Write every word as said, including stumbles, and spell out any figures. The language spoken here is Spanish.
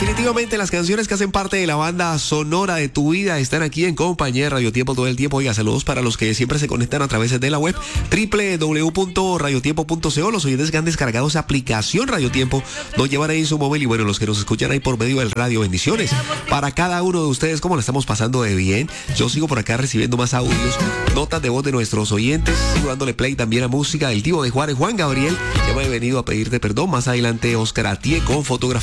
Definitivamente las canciones que hacen parte de la banda sonora de tu vida están aquí en compañía de Radio Tiempo todo el tiempo. Oiga, saludos para los que siempre se conectan a través de la web doble u doble u doble u punto radio tiempo punto co. Los oyentes que han descargado esa aplicación Radio Tiempo nos llevan ahí en su móvil, y bueno, los que nos escuchan ahí por medio del radio, bendiciones para cada uno de ustedes. ¿Cómo lo estamos pasando de bien? Yo sigo por acá recibiendo más audios, notas de voz de nuestros oyentes, sigo dándole play también a música del tío de Juárez, Juan Gabriel. Ya me he venido a pedirte perdón. Más adelante Oscar Atié con fotografía.